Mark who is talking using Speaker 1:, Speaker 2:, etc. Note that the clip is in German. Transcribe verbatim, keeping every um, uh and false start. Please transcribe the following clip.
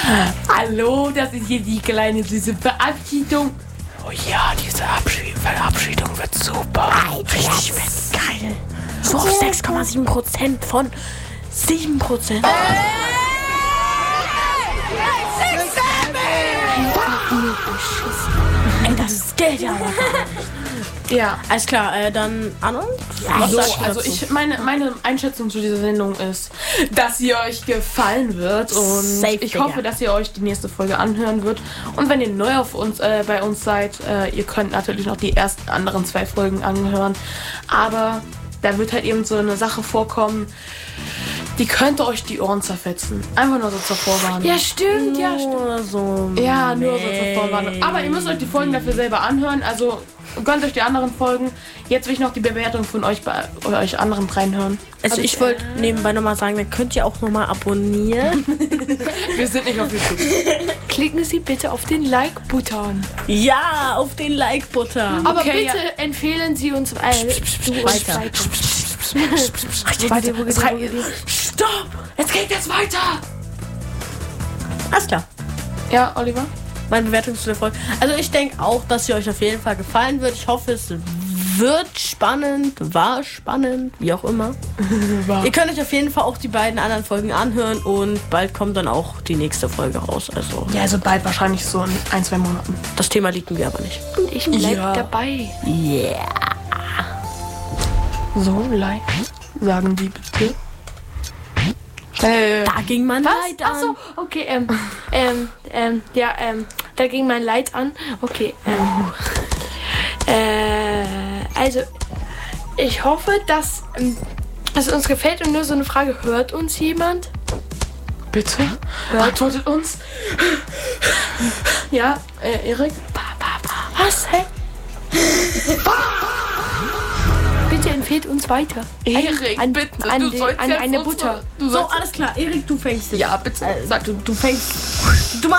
Speaker 1: Hallo, das ist hier die kleine süße Verabschiedung.
Speaker 2: Oh ja, diese Abschied- Verabschiedung wird super. Richtig wird geil. So auf sechs Komma sieben Prozent von sieben Prozent. Ey, das ist Geld, ja.
Speaker 1: Ja.
Speaker 2: Alles klar, äh, dann Anna?
Speaker 1: So, also ich, meine, meine Einschätzung zu dieser Sendung ist, dass sie euch gefallen wird und
Speaker 2: Safe,
Speaker 1: ich
Speaker 2: Digga.
Speaker 1: hoffe, dass ihr euch die nächste Folge anhören wird. Und wenn ihr neu auf uns, äh, bei uns seid, äh, ihr könnt natürlich noch die ersten anderen zwei Folgen anhören. Aber da wird halt eben so eine Sache vorkommen, die könnte euch die Ohren zerfetzen. Einfach nur so zur Vorwarnung.
Speaker 3: Ja, stimmt, ja, stimmt.
Speaker 2: Nur so.
Speaker 1: Ja, nur so zur Vorwarnung. Aber ihr müsst euch die Folgen dafür selber anhören. Also gönnt euch die anderen Folgen. Jetzt will ich noch die Bewertung von euch bei euch anderen reinhören.
Speaker 2: Also ich wollte nebenbei nochmal sagen, dann könnt ihr auch nochmal abonnieren.
Speaker 1: Wir sind nicht auf YouTube.
Speaker 3: Klicken Sie bitte auf den Like-Button.
Speaker 2: Ja, auf den Like-Button.
Speaker 3: Aber
Speaker 1: Okay,
Speaker 3: bitte empfehlen Sie uns äh, du uns
Speaker 2: weiter.
Speaker 3: weiter.
Speaker 2: Warte,
Speaker 3: wo geht's, wo geht's?
Speaker 1: Stopp! Es geht jetzt weiter!
Speaker 2: Alles klar.
Speaker 1: Ja, Oliver?
Speaker 2: Meine Bewertung zu der Folge. Also ich denke auch, dass sie euch auf jeden Fall gefallen wird. Ich hoffe, es wird spannend, war spannend, wie auch immer. Ihr könnt euch auf jeden Fall auch die beiden anderen Folgen anhören und bald kommt dann auch die nächste Folge raus. Also
Speaker 1: Ja, also bald wahrscheinlich so in ein, zwei Monaten.
Speaker 2: das Thema liegen wir aber nicht.
Speaker 3: Und ich bleib
Speaker 1: Ja.
Speaker 3: dabei.
Speaker 2: Yeah.
Speaker 1: So, Like. Sagen die bitte. Äh,
Speaker 2: Da ging mein
Speaker 3: Was?
Speaker 2: Leid an.
Speaker 3: Achso, okay, ähm, ähm, ähm, ja, ähm, da ging mein Leid an. Okay, ähm, äh, also, ich hoffe, dass ähm, es uns gefällt und nur so eine Frage, hört uns jemand?
Speaker 1: bitte? Antwortet uns. Ja, äh, Erik?
Speaker 3: Was, hä? Bitte empfehlt uns weiter.
Speaker 1: Erik,
Speaker 3: an,
Speaker 1: bitte.
Speaker 3: An,
Speaker 1: du
Speaker 3: die-
Speaker 1: sollst
Speaker 3: an
Speaker 1: jetzt
Speaker 3: eine
Speaker 1: uns-
Speaker 3: Butter.
Speaker 1: Du
Speaker 2: So,
Speaker 1: sollst
Speaker 2: alles klar. Erik, du fängst jetzt.
Speaker 1: Ja, bitte.
Speaker 2: Äh,
Speaker 1: Sag
Speaker 2: du, du fängst. Du